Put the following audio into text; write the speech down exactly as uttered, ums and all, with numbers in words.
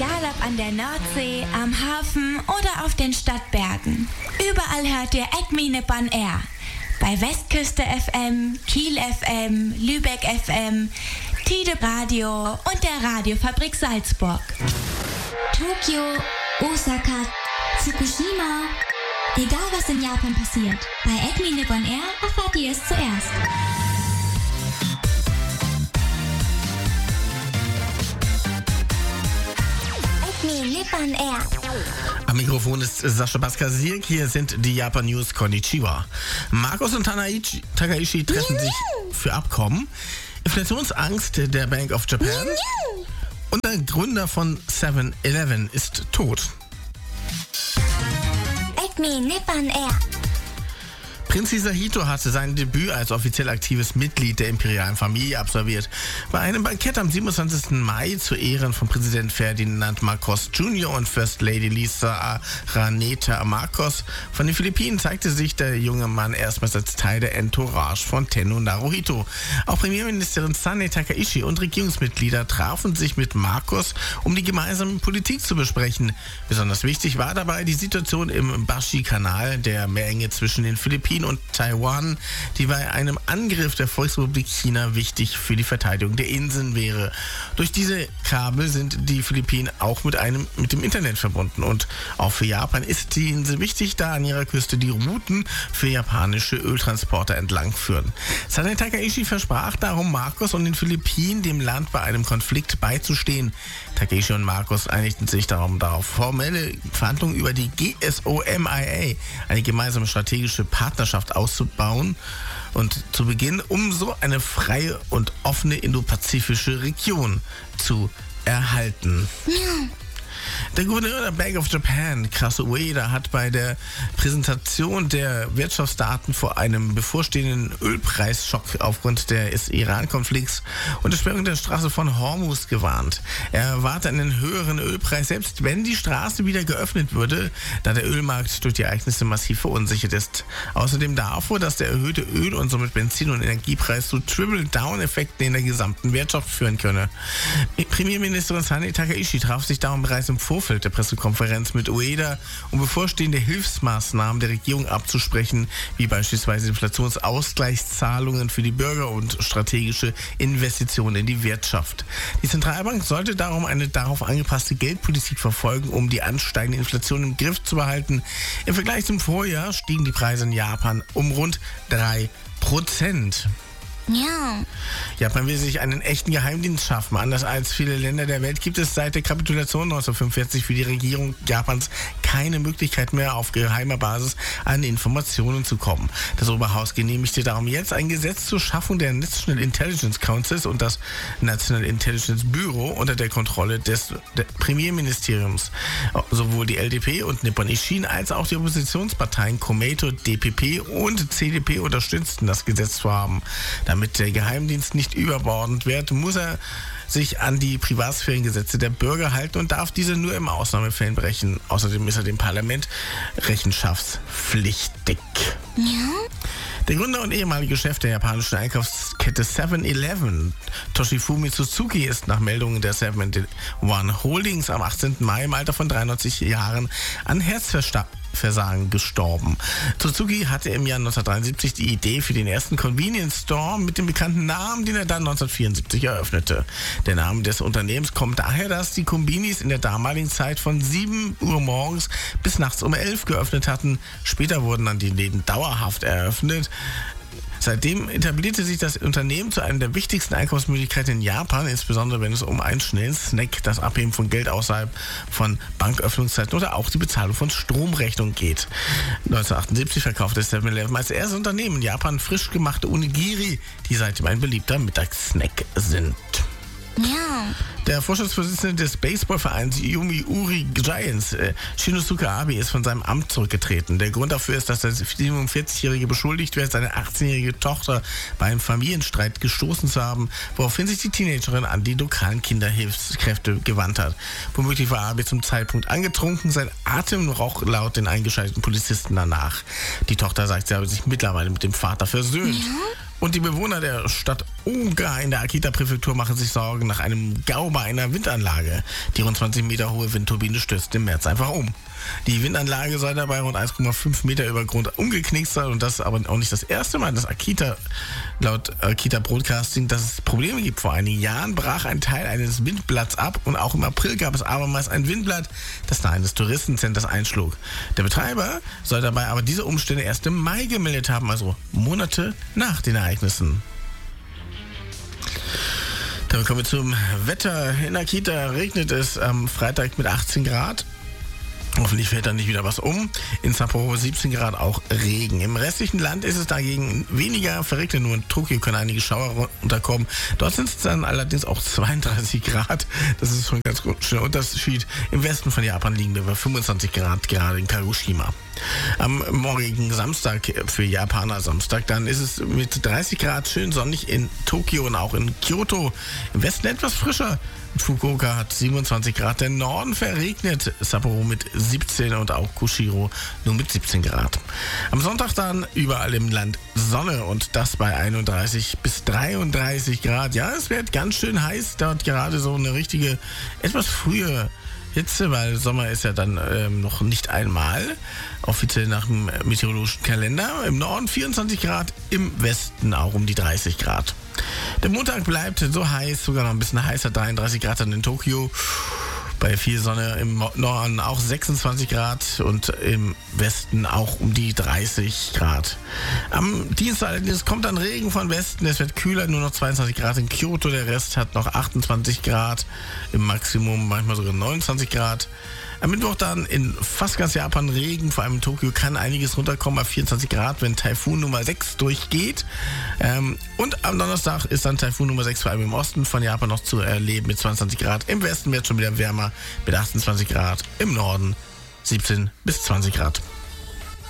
Egal ob an der Nordsee, am Hafen oder auf den Stadtbergen. Überall hört ihr Acme Nippon Air. Bei Westküste F M, Kiel F M, Lübeck F M, Tide Radio und der Radiofabrik Salzburg. Tokio, Osaka, Fukushima. Egal was in Japan passiert, bei Acme Nippon Air erfahrt ihr es zuerst. Acme Nippon Air. Am Mikrofon ist Sascha Baskasiek, hier sind die Japan News. Konnichiwa. Markus und Tanaichi, Takaishi treffen sich für Abkommen. Inflationsangst der Bank of Japan. Und der Gründer von seven eleven ist tot. Acme Nippon Air. Prinz Hisahito hatte sein Debüt als offiziell aktives Mitglied der imperialen Familie absolviert. Bei einem Bankett am siebenundzwanzigsten Mai zu Ehren von Präsident Ferdinand Marcos Junior und First Lady Lisa Araneta Marcos von den Philippinen zeigte sich der junge Mann erstmals als Teil der Entourage von Tenno Naruhito. Auch Premierministerin Sane Takaishi und Regierungsmitglieder trafen sich mit Marcos, um die gemeinsame Politik zu besprechen. Besonders wichtig war dabei die Situation im Bashi-Kanal, der Meerenge zwischen den Philippinen und Taiwan, die bei einem Angriff der Volksrepublik China wichtig für die Verteidigung der Inseln wäre. Durch diese Kabel sind die Philippinen auch mit einem mit dem Internet verbunden und auch für Japan ist die Insel wichtig, da an ihrer Küste die Routen für japanische Öltransporter entlang führen. Sane Takaishi versprach darum Marcos und den Philippinen, dem Land bei einem Konflikt beizustehen. Takaishi und Marcos einigten sich darum darauf, formelle Verhandlungen über die G S O M I A, eine gemeinsame strategische Partnerschaft auszubauen und zu Beginn, um so eine freie und offene indopazifische Region zu erhalten. Ja. Der Gouverneur der Bank of Japan, Kazuo Ueda, hat bei der Präsentation der Wirtschaftsdaten vor einem bevorstehenden Ölpreisschock aufgrund des Iran-Konflikts und der Sperrung der Straße von Hormuz gewarnt. Er erwarte einen höheren Ölpreis, selbst wenn die Straße wieder geöffnet würde, da der Ölmarkt durch die Ereignisse massiv verunsichert ist. Außerdem davor, dass der erhöhte Öl- und somit Benzin- und Energiepreis zu Triple-Down-Effekten in der gesamten Wirtschaft führen könne. Premierministerin Sane Takaishi traf sich darum bereits im Vorfeld der Pressekonferenz mit Ueda, um bevorstehende Hilfsmaßnahmen der Regierung abzusprechen, wie beispielsweise Inflationsausgleichszahlungen für die Bürger und strategische Investitionen in die Wirtschaft. Die Zentralbank sollte darum eine darauf angepasste Geldpolitik verfolgen, um die ansteigende Inflation im Griff zu behalten. Im Vergleich zum Vorjahr stiegen die Preise in Japan um rund drei Prozent. Ja. Japan will sich einen echten Geheimdienst schaffen. Anders als viele Länder der Welt gibt es seit der Kapitulation neunzehnhundertfünfundvierzig für die Regierung Japans keine Möglichkeit mehr, auf geheimer Basis an Informationen zu kommen. Das Oberhaus genehmigte darum jetzt ein Gesetz zur Schaffung der National Intelligence Councils und das National Intelligence Bureau unter der Kontrolle des Premierministeriums. Sowohl die L D P und Nippon Ishin als auch die Oppositionsparteien Komeito, D P P und C D P unterstützten das Gesetzvorhaben. Damit der Geheimdienst nicht überbordend wird, muss er sich an die Privatsphärengesetze der Bürger halten und darf diese nur im Ausnahmefällen brechen. Außerdem ist er dem Parlament rechenschaftspflichtig. Ja? Der Gründer und ehemalige Chef der japanischen Einkaufskette seven eleven, Toshifumi Suzuki, ist nach Meldungen der seven eleven Holdings am achtzehnten Mai im Alter von dreiundneunzig Jahren an Herzversagen gestorben. Suzuki hatte im Jahr neunzehnhundertdreiundsiebzig die Idee für den ersten Convenience Store mit dem bekannten Namen, den er dann neunzehnhundertvierundsiebzig eröffnete. Der Name des Unternehmens kommt daher, dass die Kombinis in der damaligen Zeit von sieben Uhr morgens bis nachts um elf geöffnet hatten. Später wurden dann die Läden dauerhaft eröffnet. Seitdem etablierte sich das Unternehmen zu einer der wichtigsten Einkaufsmöglichkeiten in Japan, insbesondere wenn es um einen schnellen Snack, das Abheben von Geld außerhalb von Banköffnungszeiten oder auch die Bezahlung von Stromrechnungen geht. neunzehnhundertachtundsiebzig verkaufte seven eleven als erstes Unternehmen in Japan frisch gemachte Onigiri, die seitdem ein beliebter Mittagssnack sind. Ja. Der Vorstandsvorsitzende des Baseballvereins Yomiuri Giants, äh, Shinosuke Abe, ist von seinem Amt zurückgetreten. Der Grund dafür ist, dass der siebenundvierzigjährige beschuldigt wird, seine achtzehnjährige Tochter bei einem Familienstreit gestoßen zu haben, woraufhin sich die Teenagerin an die lokalen Kinderhilfskräfte gewandt hat. Womöglich war Abe zum Zeitpunkt angetrunken, sein Atem roch laut den eingeschalteten Polizisten danach. Die Tochter sagt, sie habe sich mittlerweile mit dem Vater versöhnt. Ja? Und die Bewohner der Stadt Oga in der Akita-Präfektur machen sich Sorgen nach einem Gau bei einer Windanlage. Die rund zwanzig Meter hohe Windturbine stürzt im März einfach um. Die Windanlage soll dabei rund eins Komma fünf Meter über Grund umgeknickt sein und das ist aber auch nicht das erste Mal, dass Akita, laut Akita Broadcasting, dass es Probleme gibt. Vor einigen Jahren brach ein Teil eines Windblatts ab und auch im April gab es abermals ein Windblatt, das nahe eines Touristencenters einschlug. Der Betreiber soll dabei aber diese Umstände erst im Mai gemeldet haben, also Monate nach den Ereignissen. Dann kommen wir zum Wetter. In Akita regnet es am Freitag mit achtzehn Grad. Hoffentlich fällt dann nicht wieder was um. In Sapporo siebzehn Grad, auch Regen. Im restlichen Land ist es dagegen weniger verregnet. Nur in Tokio können einige Schauer unterkommen. Dort sind es dann allerdings auch zweiunddreißig Grad. Das ist schon ein ganz schöner Unterschied. Im Westen von Japan liegen wir bei fünfundzwanzig Grad, gerade in Kagoshima. Am morgigen Samstag, für Japaner Samstag, dann ist es mit dreißig Grad schön sonnig in Tokio und auch in Kyoto. Im Westen etwas frischer. Fukuoka hat siebenundzwanzig Grad, der Norden verregnet, Sapporo mit siebzehn und auch Kushiro nur mit siebzehn Grad. Am Sonntag dann überall im Land Sonne und das bei einunddreißig bis dreiunddreißig Grad. Ja, es wird ganz schön heiß, dort gerade so eine richtige, etwas frühe Hitze, weil Sommer ist ja dann ähm, noch nicht einmal, offiziell nach dem meteorologischen Kalender. Im Norden vierundzwanzig Grad, im Westen auch um die dreißig Grad. Der Montag bleibt so heiß, sogar noch ein bisschen heißer, dreiunddreißig Grad dann in Tokio. Bei viel Sonne im Norden auch sechsundzwanzig Grad und im Westen auch um die dreißig Grad. Am Dienstag allerdings kommt dann Regen von Westen, es wird kühler, nur noch zweiundzwanzig Grad in Kyoto, der Rest hat noch achtundzwanzig Grad, im Maximum manchmal sogar neunundzwanzig Grad. Am Mittwoch dann in fast ganz Japan Regen, vor allem in Tokio kann einiges runterkommen bei vierundzwanzig Grad, wenn Taifun Nummer sechs durchgeht. Ähm, und am Donnerstag ist dann Taifun Nummer sechs vor allem im Osten von Japan noch zu erleben mit zweiundzwanzig Grad. Im Westen wird es schon wieder wärmer mit achtundzwanzig Grad, im Norden siebzehn bis zwanzig Grad.